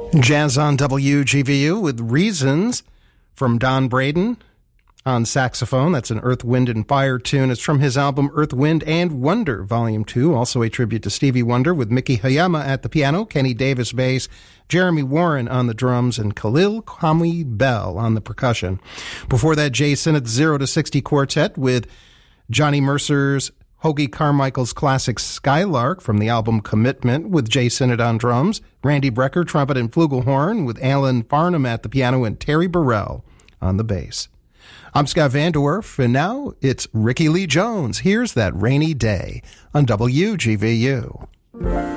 Jazz on WGVU with Reasons from Don Braden on saxophone. That's an Earth, Wind, and Fire tune. It's from his album Earth, Wind, and Wonder, Volume 2. Also a tribute to Stevie Wonder with Mickey Hayama at the piano, Kenny Davis bass, Jeremy Warren on the drums, and Khalil Kwame Bell on the percussion. Before that, Jay Sinnott's 0 to 60 Quartet with Johnny Mercer's Hoagie Carmichael's classic Skylark from the album Commitment with Jay Sinnott on drums, Randy Brecker, trumpet and flugelhorn with Alan Farnham at the piano and Terry Burrell on the bass. I'm Scott Van Dorf, and now it's Ricky Lee Jones. Here's That Rainy Day on WGVU.